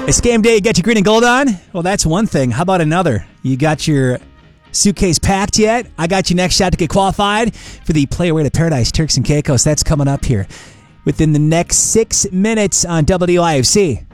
It's game day. You got your green and gold on? Well, that's one thing. How about another? You got your suitcase packed yet? I got your next shot to get qualified for the Play Your Way to Paradise Turks and Caicos. That's coming up here within the next 6 minutes on WIFC.